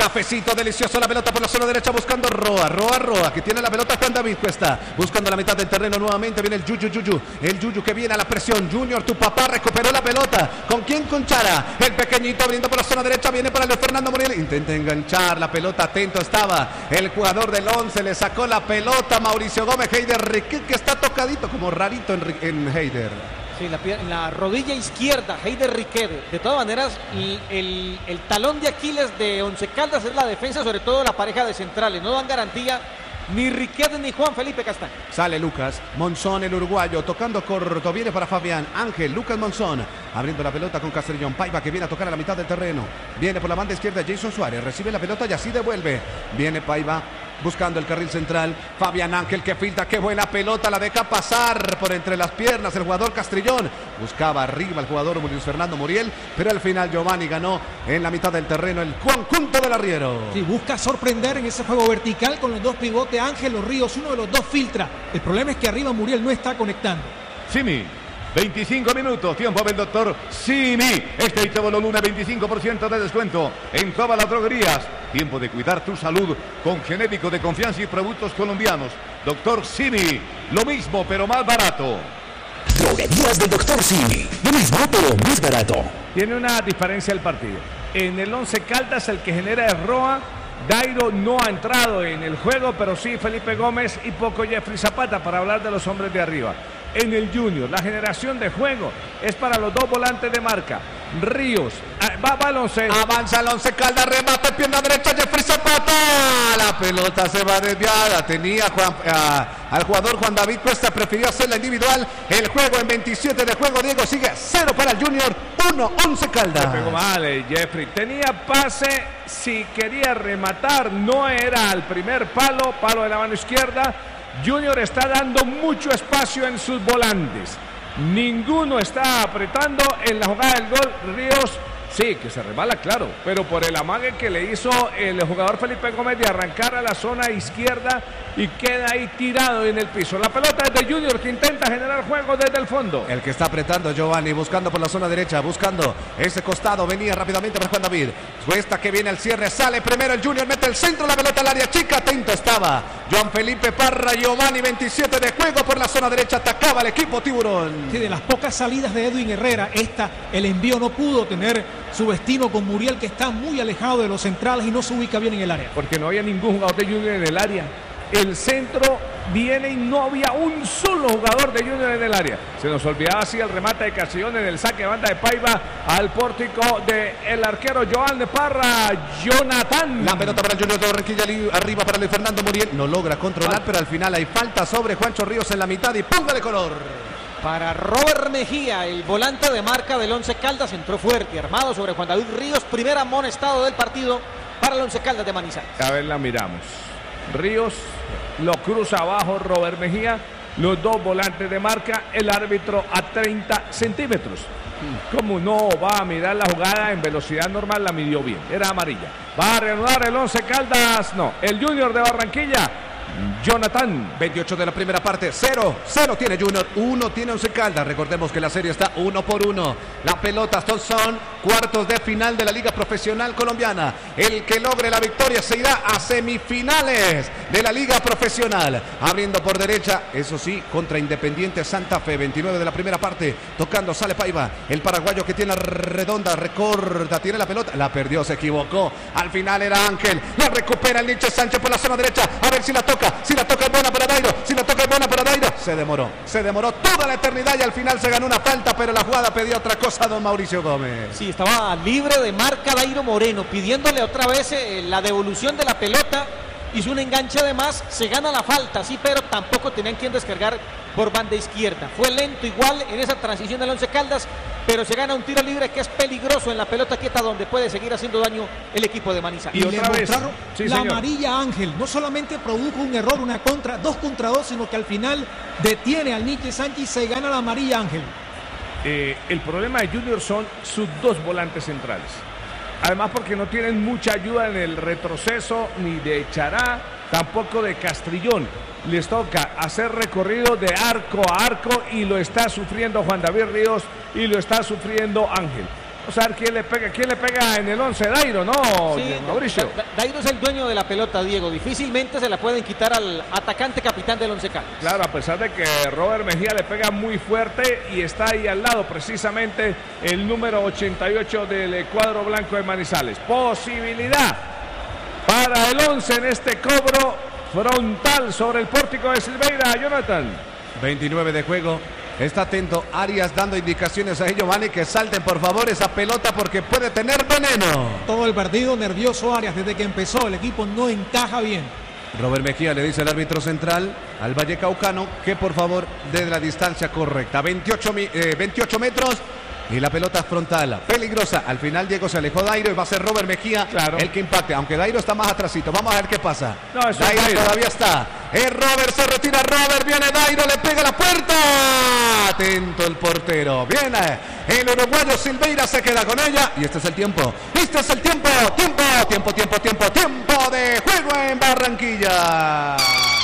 Cafecito delicioso, la pelota por la zona derecha buscando Roa, que tiene la pelota Juan David Cuesta, buscando la mitad del terreno nuevamente, viene el Yuyu que viene a la presión. Junior, tu papá recuperó la pelota, ¿con quién? Con Chara, el pequeñito abriendo por la zona derecha, viene para Luis Fernando Muriel, intenta enganchar la pelota, atento estaba el jugador del 11, le sacó la pelota Mauricio Gómez. Heider Riquet, que está tocadito como rarito en Heider. Sí, en la rodilla izquierda, Heider Riquet. De todas maneras, el talón de Aquiles de Once Caldas es la defensa, sobre todo la pareja de centrales. No dan garantía ni Riquet ni Juan Felipe Castaño. Sale Lucas Monzón, el uruguayo, tocando corto, viene para Fabián Ángel, Lucas Monzón, abriendo la pelota con Castrillón. Paiva, que viene a tocar a la mitad del terreno, viene por la banda izquierda Jason Suárez, recibe la pelota y así devuelve. Viene Paiva buscando el carril central, Fabián Ángel que filtra, qué buena pelota, la deja pasar por entre las piernas el jugador Castrillón, buscaba arriba el jugador Luis Fernando Muriel, pero al final Giovanni ganó en la mitad del terreno el conjunto del arriero. Sí, busca sorprender en ese juego vertical con los dos pivotes. Ángel Los Ríos, uno de los dos filtra, el problema es que arriba Muriel no está conectando. Simi, 25 minutos, tiempo del doctor Simi. Este Ichabolo Luna, 25% de descuento en todas las droguerías. Tiempo de cuidar tu salud con genético de confianza y productos colombianos. Doctor Simi, lo mismo pero más barato. Droguerías del doctor Simi, lo mismo pero más barato. Tiene una diferencia el partido. En el 11 Caldas el que genera es Roa. Dairo no ha entrado en el juego, pero sí Felipe Gómez y poco Jeffrey Zapata, para hablar de los hombres de arriba. En el Junior, la generación de juego es para los dos volantes de marca. Ríos, va al 11. Avanza el 11 Caldas, remate, pierna derecha, Jeffrey Zapata. La pelota se va desviada. Tenía al jugador Juan David Cuesta, prefirió hacerla individual. El juego en 27 de juego, Diego, sigue 0 para el Junior, 1, 11 Caldas. Se pegó mal Jeffrey. Tenía pase, si quería rematar, no era al primer palo de la mano izquierda. Junior está dando mucho espacio en sus volantes. Ninguno está apretando en la jugada del gol. Ríos, sí, que se resbala, claro, pero por el amague que le hizo el jugador Felipe Gómez de arrancar a la zona izquierda y queda ahí tirado en el piso. La pelota es de Junior, que intenta generar juego desde el fondo. El que está apretando Giovanni, buscando por la zona derecha, buscando ese costado, venía rápidamente para Juan David Cuesta, que viene al cierre, sale primero el Junior, mete el centro, la pelota al área chica, atento estaba Juan Felipe Parra. Giovanni, 27 de juego por la zona derecha, atacaba el equipo Tiburón. Sí, de las pocas salidas de Edwin Herrera, el envío no pudo tener su destino con Muriel, que está muy alejado de los centrales y no se ubica bien en el área. Porque no había ningún jugador de Junior en el área. El centro viene y no había un solo jugador de Junior en el área. Se nos olvidaba así el remate de Castellón en el saque de banda de Paiva al pórtico del arquero Joan de Parra. Jonathan. La pelota para el Junior de Barranquilla, arriba para Luis Fernando Muriel. No logra controlar, pero al final hay falta sobre Juancho Ríos en la mitad y ponga de color. Para Robert Mejía, el volante de marca del 11 Caldas, entró fuerte, armado sobre Juan David Ríos. Primer amonestado del partido para el 11 Caldas de Manizales. A ver, la miramos. Ríos lo cruza abajo Robert Mejía, los dos volantes de marca, el árbitro a 30 centímetros. Como no va a mirar la jugada en velocidad normal, la midió bien, era amarilla. Va a reanudar el 11 Caldas, no, el Junior de Barranquilla. Jonathan. 28 de la primera parte, 0 tiene Junior, 1 tiene 11 Caldas. Recordemos que la serie está 1-1. La pelota, estos son cuartos de final de la Liga Profesional Colombiana. El que logre la victoria se irá a semifinales de la Liga Profesional. Abriendo por derecha, eso sí, contra Independiente Santa Fe. 29 de la primera parte, tocando, sale Paiva, el paraguayo que tiene la redonda, recorta, tiene la pelota, la perdió, se equivocó. Al final era Ángel, la recupera el Nietzsche Sánchez por la zona derecha, a ver si la toca es buena para Dairo, se demoró toda la eternidad y al final se ganó una falta, pero la jugada pedía otra cosa don Mauricio Gómez. Sí, estaba libre de marca Dairo Moreno, pidiéndole otra vez la devolución de la pelota. Hizo un enganche de más, se gana la falta, sí, pero tampoco tenían quien descargar por banda izquierda. Fue lento igual en esa transición del 11 Caldas, pero se gana un tiro libre que es peligroso en la pelota quieta, donde puede seguir haciendo daño el equipo de Manizales. Y otra vez la amarilla Ángel, no solamente produjo un error, una contra, 2 contra 2, sino que al final detiene al Nietzsche Sánchez y se gana la amarilla Ángel. El problema de Junior son sus dos volantes centrales. Además, porque no tienen mucha ayuda en el retroceso ni de Chará, tampoco de Castrillón. Les toca hacer recorrido de arco a arco y lo está sufriendo Juan David Ríos y lo está sufriendo Ángel. Vamos a ver quién le pega en el 11. Dairo, ¿no? Sí, Mauricio. Dairo es el dueño de la pelota, Diego. Difícilmente se la pueden quitar al atacante capitán del Once Caldas. Claro, a pesar de que Robert Mejía le pega muy fuerte y está ahí al lado precisamente el número 88 del cuadro blanco de Manizales. Posibilidad para el 11 en este cobro frontal sobre el pórtico de Silveira, Jonathan. 29 de juego. Está atento Arias dando indicaciones a Giovanni que salten por favor esa pelota porque puede tener veneno. Todo el partido nervioso Arias desde que empezó. El equipo no encaja bien. Robert Mejía le dice al árbitro central, al Vallecaucano, que por favor dé la distancia correcta. 28 metros. Y la pelota frontal, peligrosa. Al final Diego se alejó Dairo y va a ser Robert Mejía el que impacte. Aunque Dairo está más atrasito. Vamos a ver qué pasa. No, Dairo todavía está. Robert, se retira Robert. Viene Dairo, le pega la puerta. Atento el portero. Viene el uruguayo Silveira, se queda con ella. Y este es el tiempo. Este es el tiempo. Tiempo de juego en Barranquilla.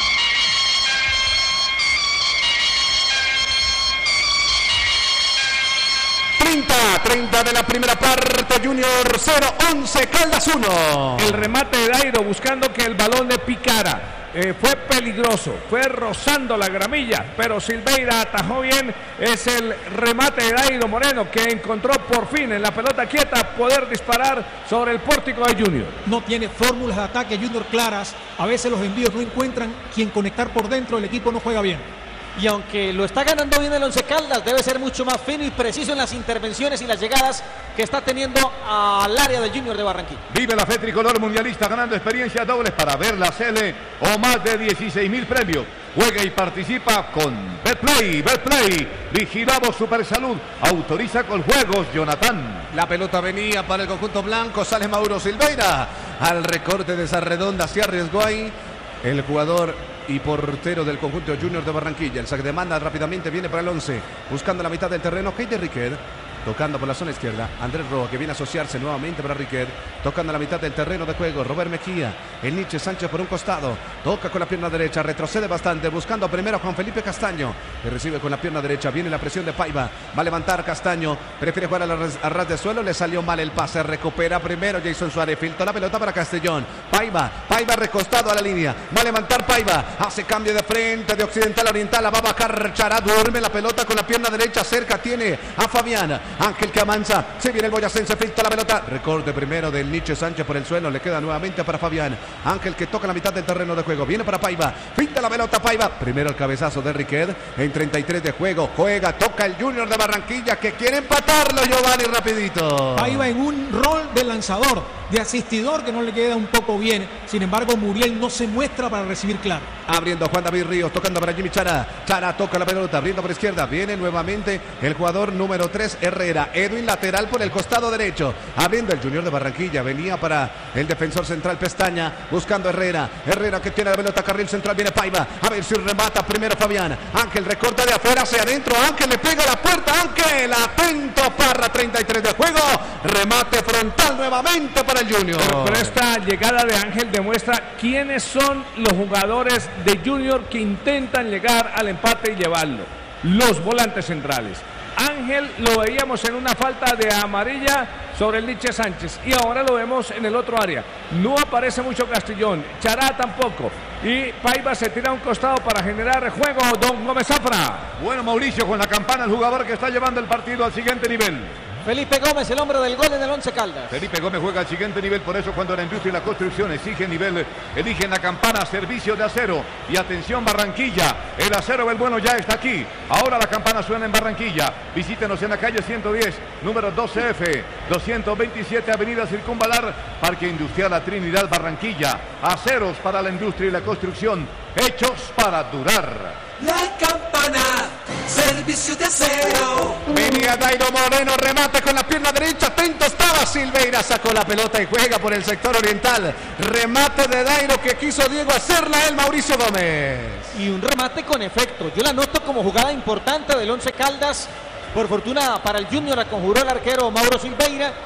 30 de la primera parte, Junior 0, 11, Caldas 1. El remate de Dairo buscando que el balón le picara. Fue peligroso, fue rozando la gramilla, pero Silveira atajó bien. Es el remate de Dairo Moreno que encontró por fin en la pelota quieta poder disparar sobre el pórtico de Junior. No tiene fórmulas de ataque Junior claras. A veces los envíos no encuentran quien conectar por dentro. El equipo no juega bien. Y aunque lo está ganando bien el Once Caldas, debe ser mucho más fino y preciso en las intervenciones y las llegadas que está teniendo al área de Junior de Barranquilla. Vive la fe tricolor mundialista ganando experiencias dobles para ver la Sele o más de 16.000 premios. Juega y participa con Betplay. Vigilamos Supersalud. Autoriza con juegos, Jonathan. La pelota venía para el conjunto blanco. Sale Mauro Silveira. Al recorte de esa redonda se arriesgó ahí el jugador y portero del conjunto Junior de Barranquilla. El saque de manda rápidamente viene para el 11. Buscando la mitad del terreno. Keiter Riquet. Tocando por la zona izquierda. Andrés Roa que viene a asociarse nuevamente para Riquet. Tocando la mitad del terreno de juego. Robert Mejía. El Nietzsche Sánchez por un costado. Toca con la pierna derecha. Retrocede bastante. Buscando primero a Juan Felipe Castaño. Que recibe con la pierna derecha. Viene la presión de Paiva. Va a levantar Castaño. Prefiere jugar a ras de suelo. Le salió mal el pase. Recupera primero Jason Suárez. Filtró la pelota para Castellón. Paiva recostado a la línea. Va a levantar Paiva. Hace cambio de frente de occidental a oriental. La va a bajar Chará. Duerme la pelota con la pierna derecha. Cerca tiene a Fabián. Ángel que avanza. Se viene el boyacense. Filtra la pelota. Recorte primero del Nietzsche Sánchez por el suelo. Le queda nuevamente para Fabián. Ángel que toca la mitad del terreno de juego. Viene para Paiva. Filtra la pelota Paiva. Primero el cabezazo de Riquet. En 33 de juego. Juega. Toca el Junior de Barranquilla que quiere empatarlo. Giovanni rapidito. Paiva en un rol de lanzador, de asistidor que no le queda un poco bien. Sin embargo, Muriel no se muestra para recibir claro. Abriendo Juan David Ríos, tocando para Jimmy Chará. Chará toca la pelota, abriendo por izquierda. Viene nuevamente el jugador número 3, Herrera. Edwin lateral por el costado derecho. Abriendo el Junior de Barranquilla. Venía para el defensor central Pestaña. Buscando Herrera. Herrera que tiene la pelota, carril central. Viene Paiva. A ver si remata primero Fabián. Ángel recorta de afuera hacia adentro. Ángel le pega a la puerta. Ángel atento. Parra 33 de juego. Remate frontal nuevamente para el Junior. Pero esta llegada de Ángel demuestra quiénes son los jugadores de Junior que intentan llegar al empate y llevarlo. Los volantes centrales. Ángel lo veíamos en una falta de amarilla sobre el Nietzsche Sánchez y ahora lo vemos en el otro área. No aparece mucho Castellón, Chará tampoco. Y Paiva se tira a un costado para generar juego. Don Gómez Zafra. Bueno, Mauricio, con la campana el jugador que está llevando el partido al siguiente nivel. Felipe Gómez, el hombre del gol en el Once Caldas. Felipe Gómez juega al siguiente nivel, por eso cuando la industria y la construcción exige nivel, eligen la campana servicio de acero. Y atención Barranquilla, el acero del bueno ya está aquí. Ahora la campana suena en Barranquilla. Visítenos en la calle 110, número 12F, 227 Avenida Circunvalar, Parque Industrial La Trinidad, Barranquilla. Aceros para la industria y la construcción, hechos para durar. La campana, servicio de acero. Venía Dairo Moreno, remate con la pierna derecha. Atento estaba Silveira, sacó la pelota y juega por el sector oriental. Remate de Dairo que quiso Diego hacerla el Mauricio Gómez. Y un remate con efecto. Yo la noto como jugada importante del Once Caldas. Por fortuna para el Junior la conjuró el arquero Mauro Silveira. Pero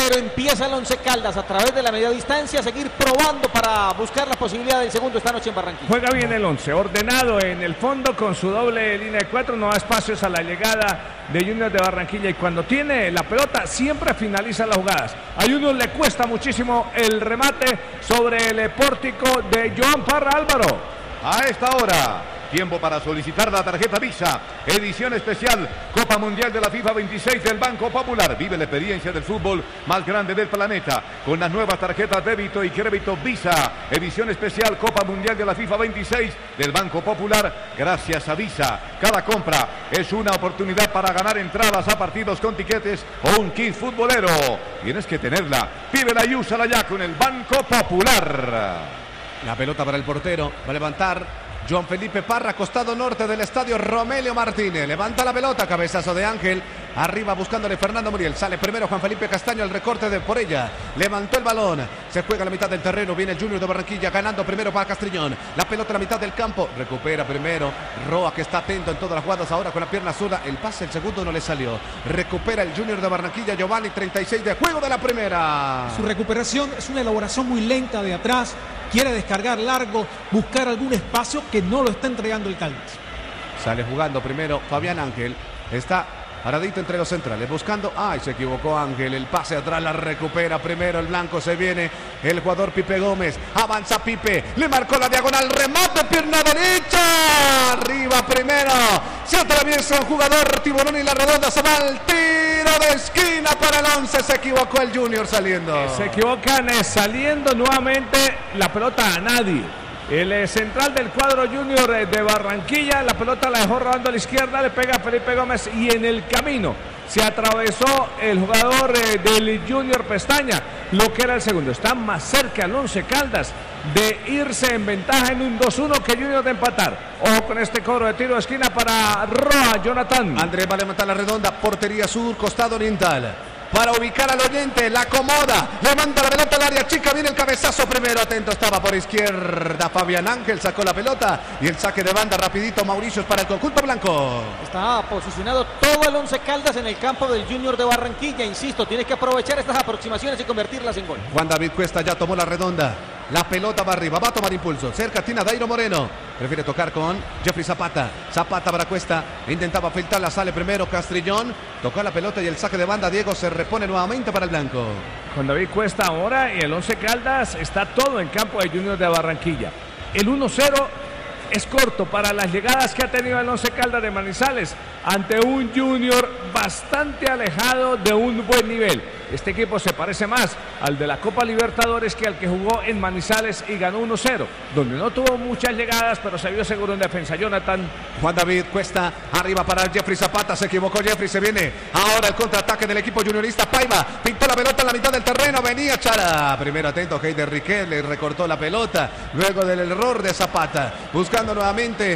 pero empieza el Once Caldas a través de la media distancia a seguir probando para buscar la posibilidad del segundo esta noche en Barranquilla. Juega bien el Once, ordenado en el fondo con su doble línea de 4, no da espacios a la llegada de Junior de Barranquilla y cuando tiene la pelota siempre finaliza las jugadas. A Junior le cuesta muchísimo el remate sobre el pórtico de Joan Parra. Álvaro. A esta hora, tiempo para solicitar la tarjeta Visa, edición especial Copa Mundial de la FIFA 26 del Banco Popular. Vive la experiencia del fútbol más grande del planeta con las nuevas tarjetas débito y crédito Visa, edición especial Copa Mundial de la FIFA 26 del Banco Popular. Gracias a Visa, cada compra es una oportunidad para ganar entradas a partidos con tiquetes o un kit futbolero. Tienes que tenerla, vívela y úsala ya con el Banco Popular. La pelota para el portero, va a levantar Joan Felipe Parra, costado norte del estadio Romelio Martínez. Levanta la pelota, cabezazo de Ángel. Arriba buscándole Fernando Muriel. Sale primero Juan Felipe Castaño, el recorte de Porella. Levantó el balón. Se juega a la mitad del terreno. Viene el Junior de Barranquilla ganando primero para Castrillón. La pelota a la mitad del campo. Recupera primero Roa, que está atento en todas las jugadas ahora con la pierna zurda. El pase, el segundo no le salió. Recupera el Junior de Barranquilla. Giovanni, 36 de juego de la primera. Su recuperación es una elaboración muy lenta de atrás. Quiere descargar largo, buscar algún espacio que no lo está entregando el Caldas. Sale jugando primero Fabián Ángel. Está paradito entre los centrales, buscando. ¡Ay! Se equivocó Ángel. El pase atrás la recupera primero el blanco. Se viene el jugador Pipe Gómez. Avanza Pipe. Le marcó la diagonal. Remate, pierna derecha. Arriba primero. Se atraviesa un jugador Tiburón y la redonda. Se va al tiro de esquina para el 11. Se equivocó el Junior saliendo. Se equivocan saliendo nuevamente la pelota a nadie. El central del cuadro Junior de Barranquilla, la pelota la dejó rodando a la izquierda, le pega a Felipe Gómez y en el camino se atravesó el jugador del Junior Pestaña, lo que era el segundo. Está más cerca el Once Caldas de irse en ventaja en un 2-1 que Junior de empatar. Ojo con este cobro de tiro de esquina para Roa, Jonathan. Andrés va a levantar la redonda, portería sur, costado oriental. Para ubicar al oyente, la acomoda, levanta la pelota al área chica, viene el cabezazo primero, atento estaba por izquierda Fabián Ángel, sacó la pelota y el saque de banda rapidito Mauricio es para el conjunto blanco. Está posicionado todo el Once Caldas en el campo del Junior de Barranquilla, insisto, tienes que aprovechar estas aproximaciones y convertirlas en gol. Juan David Cuesta ya tomó la redonda, la pelota va arriba, va a tomar impulso, cerca tiene a Dairo Moreno, prefiere tocar con Jeffrey Zapata, Zapata para Cuesta, intentaba filtrarla, sale primero Castrillón, tocó la pelota y el saque de banda, Diego se repone nuevamente para el blanco. Con David Cuesta ahora y el Once Caldas está todo en campo de Junior de Barranquilla. El 1-0 es corto para las llegadas que ha tenido el Once Caldas de Manizales ante un Junior bastante alejado de un buen nivel. Este equipo se parece más al de la Copa Libertadores que al que jugó en Manizales y ganó 1-0, donde no tuvo muchas llegadas, pero se vio seguro en defensa. Jonathan. Juan David Cuesta, arriba para Jeffrey Zapata, se equivocó Jeffrey, se viene ahora el contraataque del equipo juniorista. Paiva pintó la pelota en la mitad del terreno, venía Chara. Primero atento, Heider Riquet le recortó la pelota, luego del error de Zapata, buscando nuevamente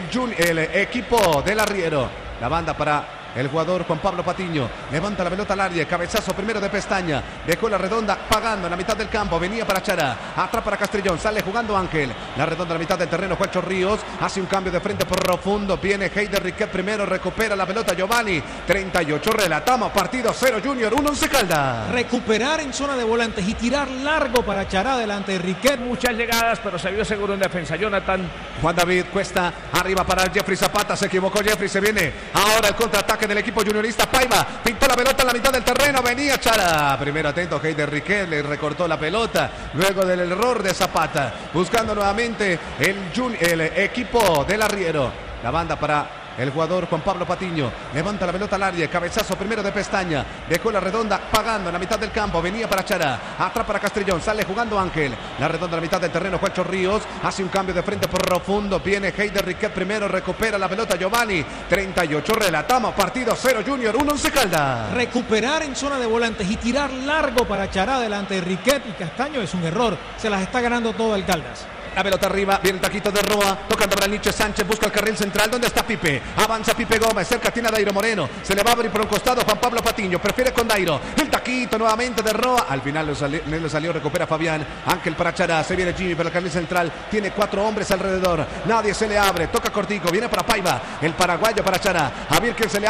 el equipo del arriero. La banda para el jugador Juan Pablo Patiño, levanta la pelota al área, cabezazo primero de Pestaña, dejó la redonda pagando en la mitad del campo, venía para Chara, atrás para Castrillón, sale jugando Ángel, la redonda en la mitad del terreno, Juancho Ríos, hace un cambio de frente por profundo, viene Heider Riquet primero, recupera la pelota Giovanni, 38, relatamos, partido 0 Junior, 1 Once Caldas. Recuperar en zona de volantes y tirar largo para Chará delante de Riquet. Muchas llegadas, pero se vio seguro en defensa. Jonathan. Juan David Cuesta, arriba para Jeffrey Zapata, se equivocó Jeffrey, se viene ahora el contraataque del equipo juniorista. Paiva pintó la pelota en la mitad del terreno, venía Chara, primero atento Heider Riquet, le recortó la pelota, luego del error de Zapata, buscando nuevamente el equipo del arriero, la banda para el jugador Juan Pablo Patiño, levanta la pelota al área, cabezazo primero de Pestaña, dejó la redonda pagando en la mitad del campo, venía para Chara, atrás para Castrillón, sale jugando Ángel, la redonda en la mitad del terreno, Juancho Ríos, hace un cambio de frente por profundo, viene Heider Riquet primero, recupera la pelota Giovanni, 38, relatamos, partido 0 Junior, 1 Once Caldas. Recuperar en zona de volantes y tirar largo para Chará delante de Riquet y Castaño es un error, se las está ganando todo el Caldas. La pelota arriba, viene el taquito de Roa, tocando para Nietzsche Sánchez, busca el carril central, ¿dónde está Pipe? Avanza Pipe Gómez, cerca tiene a Dairo Moreno, se le va a abrir por un costado Juan Pablo Patiño, prefiere con Dairo, el taquito nuevamente de Roa, al final le salió, recupera Fabián, Ángel para Chará, se viene Jimmy para el carril central, tiene 4 hombres alrededor, nadie se le abre, toca cortico, viene para Paiva, el paraguayo para Chará, a ver quién se le